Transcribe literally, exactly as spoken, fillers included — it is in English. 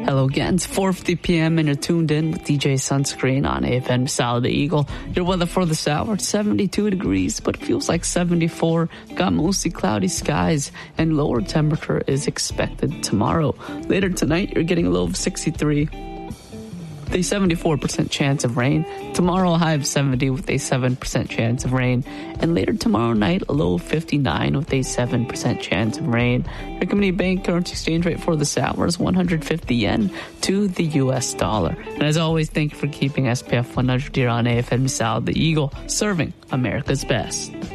Hello again, it's four fifty p.m. and you're tuned in with D J Sunscreen on A F M Salad the Eagle. Your weather for this hour, it's seventy-two degrees, but it feels like seventy-four. Got mostly cloudy skies and lower temperature is expected tomorrow. Later tonight, you're getting a low of sixty-three. A seventy-four percent chance of rain. Tomorrow, a high of seventy with a seven percent chance of rain. And later tomorrow night, a low of fifty-nine with a seven percent chance of rain. Your Community Bank currency exchange rate for this hour is one hundred fifty yen to the U S dollar. And as always, thank you for keeping S P F one hundred here on A F M Salad the Eagle, serving America's best.